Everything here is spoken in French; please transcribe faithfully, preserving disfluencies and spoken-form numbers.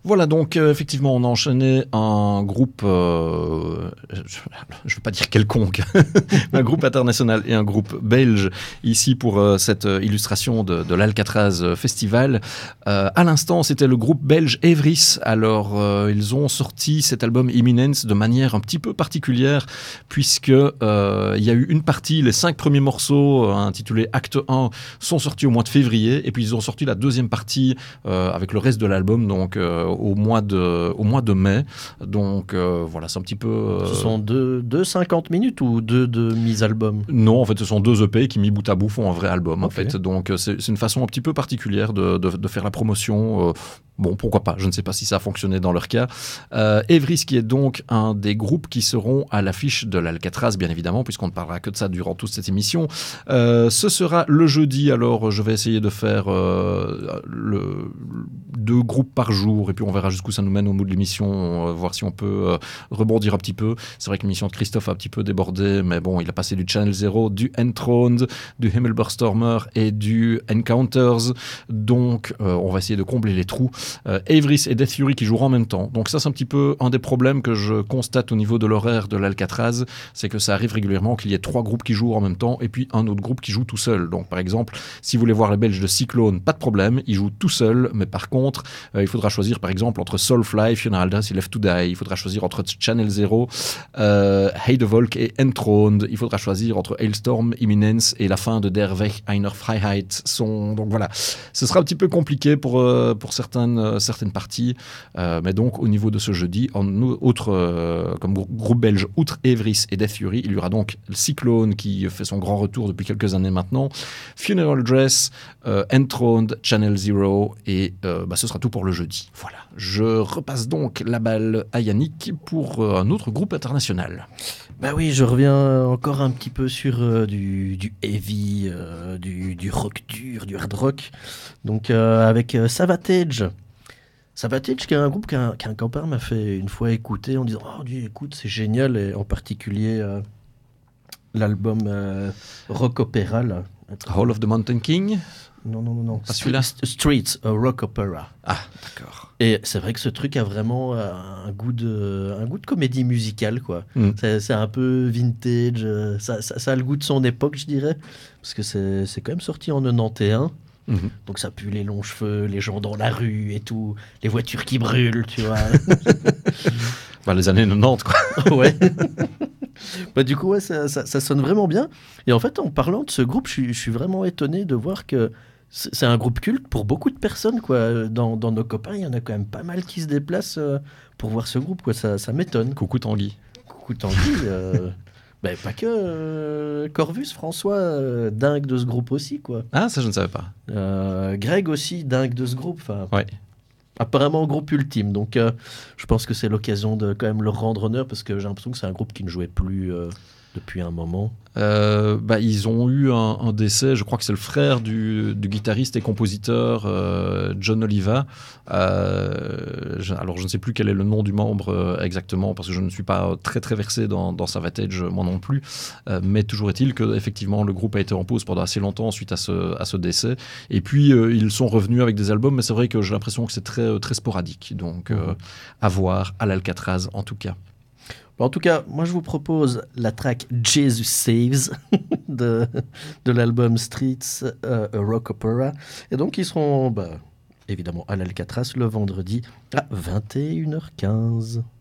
Voilà, donc euh, effectivement, on a enchaîné un groupe, euh, je ne veux pas dire quelconque, un groupe international et un groupe belge ici pour euh, cette euh, illustration de, de l'Alcatraz Festival. Euh, à l'instant, c'était le groupe belge Evris. Alors, euh, ils ont sorti cet album Imminence de manière un petit peu particulière puisque euh, il y a eu une partie, les cinq premiers morceaux euh, intitulés Acte un sont sortis au mois de février et puis ils ont sorti la deuxième partie euh, avec le reste de l'album, donc euh, au mois de au mois de mai. Donc euh, voilà, c'est un petit peu. Euh... Ce sont deux, deux cinquante minutes ou deux de mise album? Non, en fait, ce sont deux E P qui mis bout à bout font un vrai album. Okay. En fait, donc c'est, c'est une façon un petit peu particulière de, de, de faire la promotion. Euh, Bon, pourquoi pas, je ne sais pas si ça a fonctionné dans leur cas. Euh, Evris, qui est donc un des groupes qui seront à l'affiche de l'Alcatraz, bien évidemment, puisqu'on ne parlera que de ça durant toute cette émission. Euh, ce sera le jeudi, alors je vais essayer de faire euh, le, deux groupes par jour, et puis on verra jusqu'où ça nous mène au bout de l'émission, on va voir si on peut euh, rebondir un petit peu. C'est vrai que l'émission de Christophe a un petit peu débordé, mais bon, il a passé du Channel Zero, du Enthroned, du Himmelbörstormer et du Encounters, donc euh, on va essayer de combler les trous. Euh, Evris et Death Fury qui joueront en même temps. Donc ça, c'est un petit peu un des problèmes que je constate au niveau de l'horaire de l'Alcatraz, c'est que ça arrive régulièrement qu'il y ait trois groupes qui jouent en même temps et puis un autre groupe qui joue tout seul. Donc par exemple, si vous voulez voir les Belges de Cyclone, pas de problème, ils jouent tout seuls, mais par contre, euh, il faudra choisir par exemple entre Soulfly, Funeral Dress et Left to Die. Il faudra choisir entre Channel Zero, euh, Heidevolk et Enthroned. Il faudra choisir entre Hailstorm, Imminence et la fin de Der Weg einer Freiheit. Son... Donc voilà, ce sera un petit peu compliqué pour, euh, pour certaines certaines parties, euh, mais donc au niveau de ce jeudi, en outre euh, comme groupe belge, outre Evris et Death Fury, il y aura donc Cyclone qui fait son grand retour depuis quelques années maintenant, Funeral Dress, euh, Enthroned, Channel Zero, et euh, bah, ce sera tout pour le jeudi. Voilà, je repasse donc la balle à Yannick pour euh, un autre groupe international. Bah oui, je reviens encore un petit peu sur euh, du, du heavy, euh, du, du rock dur, du hard rock, donc euh, avec euh, Savatage. Savatage, qui est un groupe qu'un, qu'un copain m'a fait une fois écouter en disant « Oh, dis, écoute, c'est génial », et en particulier euh, l'album euh, rock opéra, là. Hall of the Mountain King. Non, non, non, non. Pas celui-là. Streets, a rock opera. Ah, d'accord. Et c'est vrai que ce truc a vraiment un goût de, un goût de comédie musicale, quoi. Mm. C'est, c'est un peu vintage, ça, ça, ça a le goût de son époque, je dirais, parce que c'est, c'est quand même sorti en quatre-vingt-onze. Mmh. Donc ça pue les longs cheveux, les gens dans la rue et tout, les voitures qui brûlent, tu vois. Bah, les années quatre-vingt-dix, quoi. Ouais. Bah, du coup, ouais, ça, ça, ça sonne vraiment bien. Et en fait, en parlant de ce groupe, je, je suis vraiment étonné de voir que c'est, c'est un groupe culte pour beaucoup de personnes, quoi. Dans, dans nos copains, il y en a quand même pas mal qui se déplacent euh, pour voir ce groupe, quoi. Ça, ça m'étonne. Coucou Tanguy. Coucou Tanguy. Euh... Ben, pas que euh, Corvus, François, euh, dingue de ce groupe aussi, quoi. Ah, ça, je ne savais pas. Euh, Greg aussi, dingue de ce groupe. Ouais. Apparemment, groupe ultime. Donc, euh, je pense que c'est l'occasion de quand même leur rendre honneur parce que j'ai l'impression que c'est un groupe qui ne jouait plus euh, depuis un moment. Euh, bah, ils ont eu un, un décès, je crois que c'est le frère du, du guitariste et compositeur euh, John Oliva. Euh, je, alors je ne sais plus quel est le nom du membre euh, exactement parce que je ne suis pas très très versé dans, dans Savatage moi non plus. Euh, mais toujours est-il que effectivement le groupe a été en pause pendant assez longtemps suite à ce, à ce décès. Et puis euh, ils sont revenus avec des albums, mais c'est vrai que j'ai l'impression que c'est très très sporadique. Donc euh, à voir à l'Alcatraz en tout cas. En tout cas, moi je vous propose la track Jesus Saves de, de l'album Streets, euh, a Rock Opera. Et donc ils seront bah, évidemment à l'Alcatraz le vendredi à vingt et une heures quinze.